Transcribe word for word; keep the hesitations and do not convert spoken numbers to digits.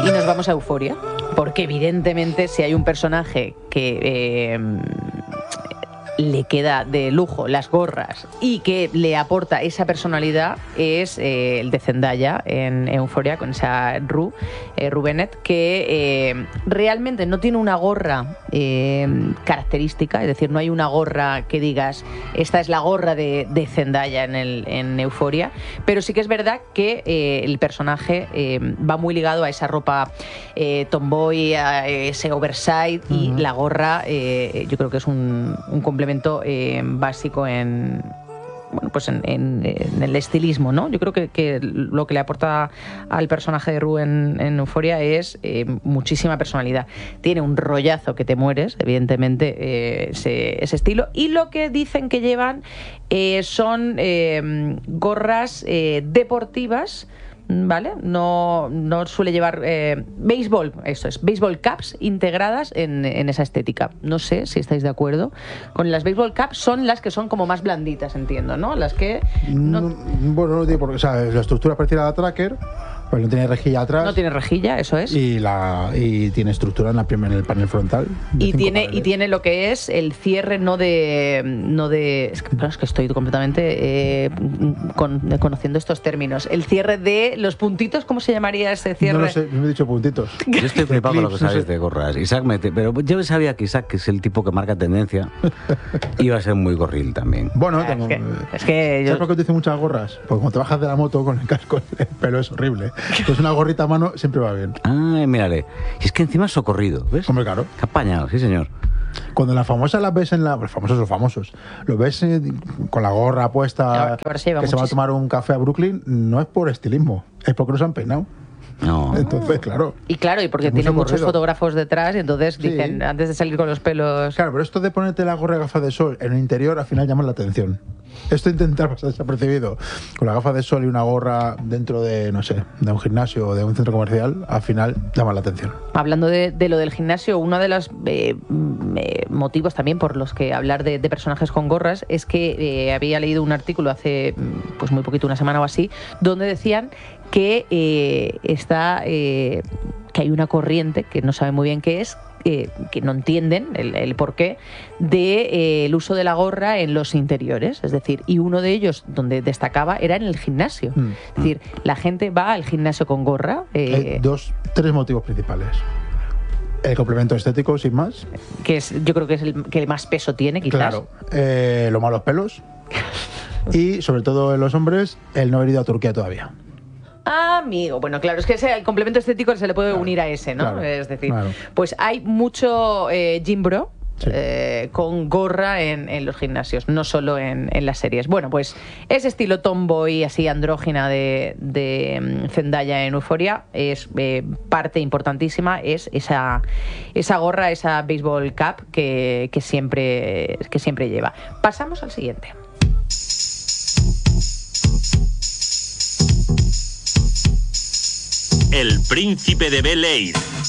Y nos vamos a Euphoria, porque evidentemente si hay un personaje que eh, le queda de lujo las gorras y que le aporta esa personalidad es eh, el de Zendaya en Euphoria, con esa Rue, eh, Rue Bennett, que eh, realmente no tiene una gorra eh, característica, es decir, no hay una gorra que digas esta es la gorra de, de Zendaya en, el, en Euphoria, pero sí que es verdad que eh, el personaje eh, va muy ligado a esa ropa eh, tomboy, a ese oversight, y uh-huh. la gorra eh, yo creo que es un, un complemento Eh, básico en, bueno, pues en, en, en el estilismo, ¿no? Yo creo que, que lo que le aporta al personaje de Rue en, en Euphoria es eh, muchísima personalidad. Tiene un rollazo que te mueres, evidentemente, eh, ese, ese estilo. Y lo que dicen que llevan eh, son eh, gorras eh, deportivas, ¿vale? No, no suele llevar eh, béisbol, eso es, béisbol caps integradas en, en esa estética. No sé si estáis de acuerdo. Con las béisbol caps son las que son como más blanditas, entiendo, ¿no? Las que... No... No, bueno, no tiene por qué, o sea, la estructura parecida a la Tracker, pues no tiene rejilla atrás. No tiene rejilla, eso es. Y la y tiene estructura en, la, en el panel frontal. Y tiene, y tiene lo que es el cierre no de... no de es que, claro, es que estoy completamente eh, con, conociendo estos términos. El cierre de los puntitos, ¿cómo se llamaría ese cierre? No lo sé, me he dicho puntitos. Yo estoy flipado con lo que sabéis de gorras. Isaac mete, pero yo sabía que Isaac, que es el tipo que marca tendencia, iba a ser muy gorril también. Bueno, Ah, tengo, es que, es que ¿sabes yo... por qué utilizo muchas gorras? Porque cuando te bajas de la moto con el casco, el pelo es horrible. Entonces una gorrita a mano siempre va bien. Ah, mírale. Y es que encima es socorrido, ¿ves? Hombre, claro. Qué apañado, sí, señor. Cuando las famosas las ves en la... Los famosos los famosos. Los ves eh, con la gorra puesta, que ahora se lleva que se va a muchísimo. tomar un café a Brooklyn, no es por estilismo, es porque no se han peinado. No. Entonces, claro. Y claro, y porque Es muy tiene muchos socorrido. fotógrafos detrás, y entonces Sí. dicen, antes de salir con los pelos... Claro, pero esto de ponerte la gorra y gafas de sol en el interior al final llama la atención. Esto de intentar pasar desapercibido con la gafa de sol y una gorra dentro de, no sé, de un gimnasio o de un centro comercial, al final llama la atención. Hablando de, de lo del gimnasio, uno de los eh, eh, motivos también por los que hablar de, de personajes con gorras es que eh, había leído un artículo hace pues muy poquito, una semana o así, donde decían que eh, está eh, que hay una corriente que no sabe muy bien qué es, eh, que no entienden el, el porqué de eh, el uso de la gorra en los interiores, es decir, y uno de ellos donde destacaba era en el gimnasio. Mm. Es decir, la gente va al gimnasio con gorra. Eh, Hay dos, tres motivos principales. El complemento estético, sin más. que es, yo creo que es el que más peso tiene, quizás. Claro. Eh, los malos pelos. Y, sobre todo en los hombres, el no haber ido a Turquía todavía. Amigo, bueno, claro, es que ese, el complemento estético se le puede Claro, unir a ese, ¿no? claro, es decir, claro. pues hay mucho eh, gym bro Sí. eh, con gorra en, en los gimnasios, no solo en, en las series. Bueno, pues ese estilo tomboy, así andrógina de, de um, Zendaya en Euphoria es eh, parte importantísima, es esa, esa gorra, esa baseball cap que, que, siempre, que siempre lleva. Pasamos al siguiente. El Príncipe de Bel-Air.